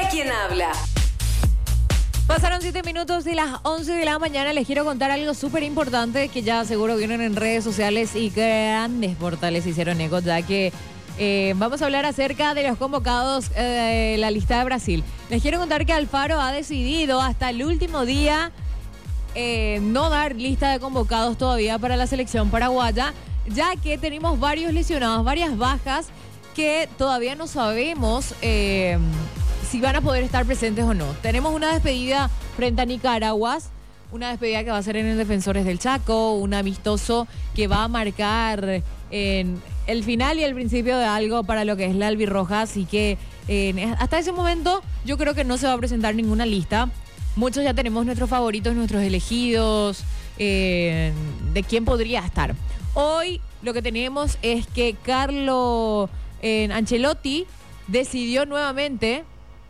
quien habla. Pasaron 7 minutos de las 11 de la mañana. Les quiero contar algo súper importante que ya seguro vieron en redes sociales y grandes portales hicieron eco, ya que vamos a hablar acerca de los convocados de la lista de Brasil. Les quiero contar que Alfaro ha decidido hasta el último día no dar lista de convocados todavía para la selección paraguaya, ya que tenemos varios lesionados, varias bajas que todavía no sabemos si van a poder estar presentes o no. Tenemos una despedida frente a Nicaragua, una despedida que va a ser en el Defensores del Chaco, un amistoso que va a marcar en el final y el principio de algo para lo que es la albirroja, así que hasta ese momento yo creo que no se va a presentar ninguna lista. Muchos ya tenemos nuestros favoritos, nuestros elegidos, de quién podría estar. Hoy lo que tenemos es que Carlo Ancelotti decidió nuevamente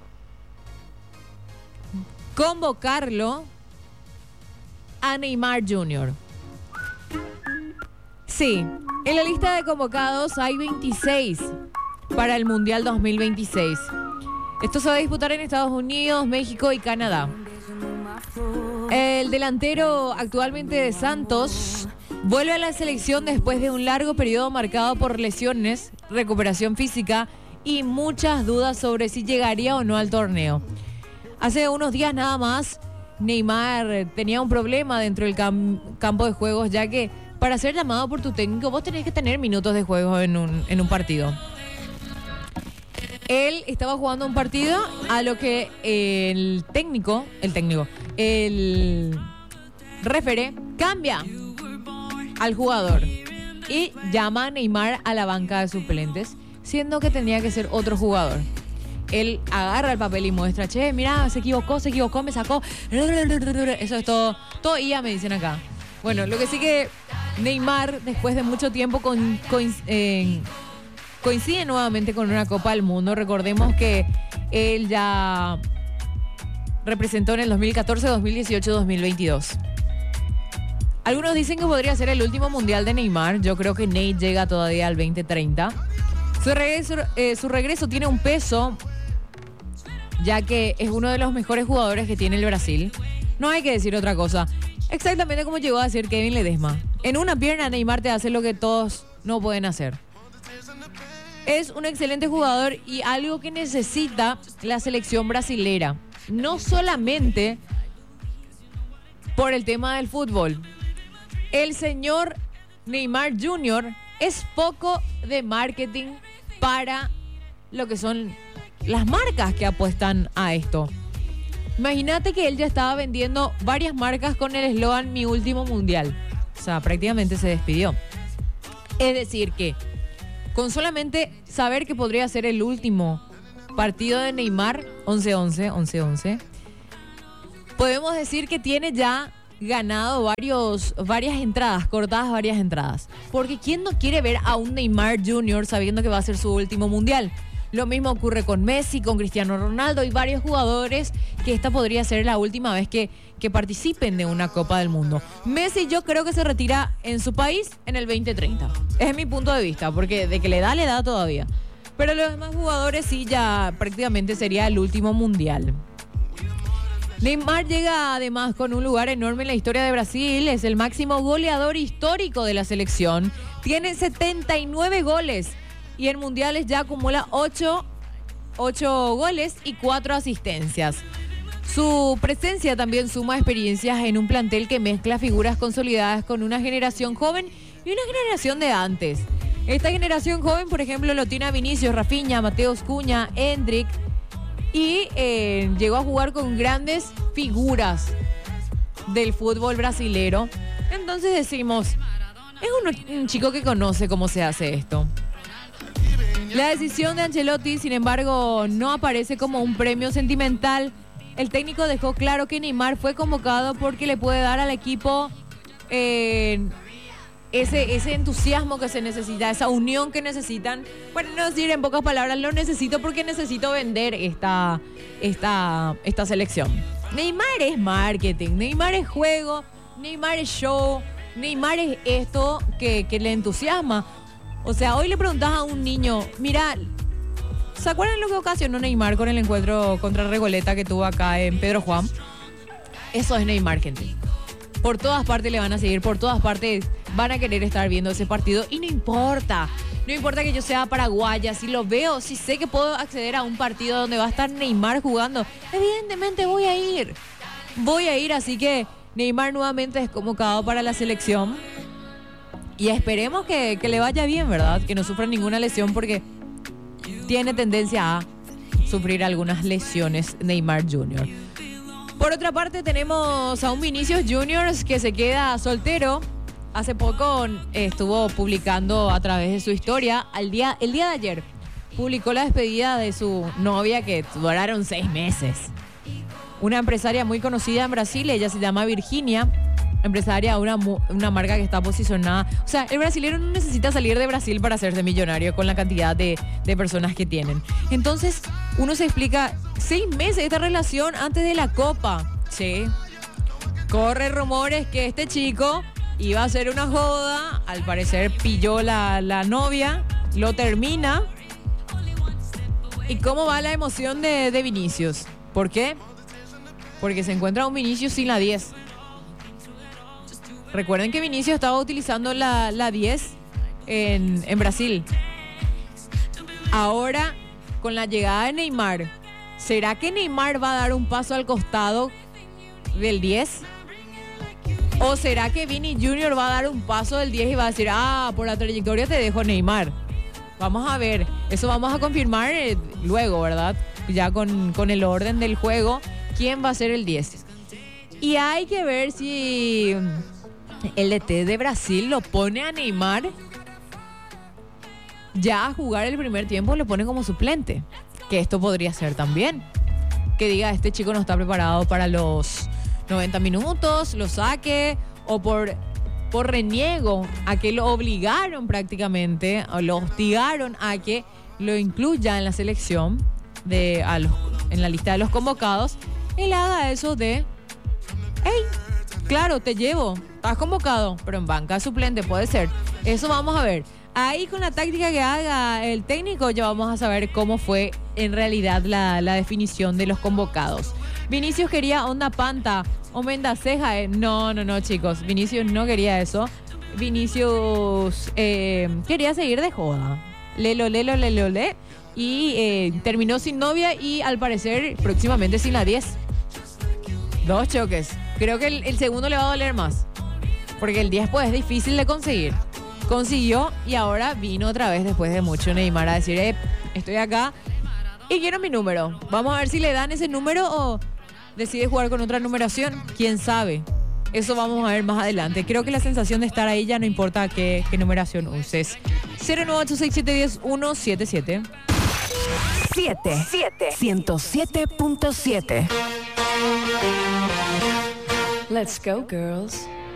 convocarlo a Neymar Jr. Sí, en la lista de convocados hay 26 para el Mundial 2026. Esto se va a disputar en Estados Unidos, México y Canadá. El delantero actualmente de Santos vuelve a la selección después de un largo periodo marcado por lesiones, recuperación física y muchas dudas sobre si llegaría o no al torneo. Hace unos días nada más, Neymar tenía un problema dentro del campo de juegos, ya que para ser llamado por tu técnico vos tenés que tener minutos de juego en un partido. Él estaba jugando un partido a lo que el referee cambia al jugador y llama a Neymar a la banca de suplentes, siendo que tenía que ser otro jugador. Él agarra el papel y muestra, che, mirá, se equivocó, me sacó. Eso es todo IA, me dicen acá. Bueno, lo que sí que Neymar, después de mucho tiempo, coincide nuevamente con una Copa del Mundo. Recordemos que él ya representó en el 2014, 2018, 2022. Algunos dicen que podría ser el último mundial de Neymar. Yo creo que Ney llega todavía al 2030. Su regreso tiene un peso, ya que es uno de los mejores jugadores que tiene el Brasil. No hay que decir otra cosa. Exactamente como llegó a decir Kevin Ledesma. En una pierna Neymar te hace lo que todos no pueden hacer. Es un excelente jugador y algo que necesita la selección brasilera. No solamente por el tema del fútbol. El señor Neymar Jr. es foco de marketing para lo que son las marcas que apuestan a esto. Imagínate que él ya estaba vendiendo varias marcas con el eslogan Mi Último Mundial. O sea, prácticamente se despidió. Es decir que con solamente saber que podría ser el último partido de Neymar, 11-11, podemos decir que tiene ya ganado varias entradas, cortadas varias entradas. Porque ¿quién no quiere ver a un Neymar Jr. sabiendo que va a ser su último mundial? Lo mismo ocurre con Messi, con Cristiano Ronaldo y varios jugadores que esta podría ser la última vez que participen de una Copa del Mundo. Messi yo creo que se retira en su país en el 2030. Es mi punto de vista, porque de que le da todavía. Pero los demás jugadores sí ya prácticamente sería el último mundial. Neymar llega además con un lugar enorme en la historia de Brasil. Es el máximo goleador histórico de la selección. Tiene 79 goles y en mundiales ya acumula 8 goles y 4 asistencias. Su presencia también suma experiencias en un plantel que mezcla figuras consolidadas con una generación joven y una generación de antes. Esta generación joven, por ejemplo, lo tiene a Vinicius, Rafinha, Mateus Cunha, Endrick, y llegó a jugar con grandes figuras del fútbol brasilero. Entonces decimos, es un chico que conoce cómo se hace esto. La decisión de Ancelotti, sin embargo, no aparece como un premio sentimental. El técnico dejó claro que Neymar fue convocado porque le puede dar al equipo ese entusiasmo que se necesita, esa unión que necesitan. Bueno, no decir en pocas palabras, lo necesito porque necesito vender esta selección. Neymar es marketing, Neymar es juego, Neymar es show, Neymar es esto que le entusiasma. O sea, hoy le preguntás a un niño, mira, ¿Se acuerdan lo que ocasionó Neymar con el encuentro contra Regoleta que tuvo acá en Pedro Juan? Eso es Neymar, gente. Por todas partes le van a seguir, por todas partes van a querer estar viendo ese partido y no importa. No importa que yo sea paraguaya, si lo veo, si sé que puedo acceder a un partido donde va a estar Neymar jugando, evidentemente voy a ir. Voy a ir, así que Neymar nuevamente es convocado para la selección. Y esperemos que le vaya bien, ¿verdad? Que no sufra ninguna lesión porque tiene tendencia a sufrir algunas lesiones Neymar Jr. Por otra parte tenemos a un Vinicius Jr. que se queda soltero. Hace poco estuvo publicando a través de su historia, el día de ayer, publicó la despedida de su novia que duraron 6 meses. Una empresaria muy conocida en Brasil, ella se llama Virginia, empresaria de una marca que está posicionada. O sea, el brasileño no necesita salir de Brasil para hacerse millonario con la cantidad de personas que tienen. Entonces, uno se explica, 6 meses de esta relación antes de la Copa. Sí. Corre rumores que este chico iba a hacer una joda, al parecer pilló la novia, lo termina. ¿Y cómo va la emoción de Vinicius? ¿Por qué? Porque se encuentra un Vinicius sin la 10. Recuerden que Vinicius estaba utilizando la 10 en Brasil. Ahora, con la llegada de Neymar, ¿será que Neymar va a dar un paso al costado del 10? ¿O será que Vini Jr. va a dar un paso del 10 y va a decir, por la trayectoria te dejo Neymar? Vamos a ver, eso vamos a confirmar luego, ¿verdad? Ya con el orden del juego, ¿quién va a ser el 10? Y hay que ver si el DT de Brasil lo pone a Neymar ya a jugar el primer tiempo, lo pone como suplente. Que esto podría ser también. Que diga, este chico no está preparado para los 90 minutos, lo saque, o por reniego a que lo obligaron prácticamente, o lo hostigaron a que lo incluya en la selección, en la lista de los convocados, él haga eso de, hey, claro, te llevo, estás convocado, pero en banca suplente puede ser. Eso vamos a ver. Ahí con la táctica que haga el técnico ya vamos a saber cómo fue en realidad la definición de los convocados. Vinicius quería onda panta o mendaceja. No, chicos. Vinicius no quería eso. Vinicius quería seguir de joda. Le. Y terminó sin novia y al parecer próximamente sin la 10. 2 choques. Creo que el segundo le va a doler más. Porque el 10 pues es difícil de conseguir. Consiguió y ahora vino otra vez después de mucho Neymar a decir, estoy acá y quiero mi número. Vamos a ver si le dan ese número o decide jugar con otra numeración. ¿Quién sabe? Eso vamos a ver más adelante. Creo que la sensación de estar ahí ya no importa qué numeración uses. 0986710 177. 107.7. Let's go, girls.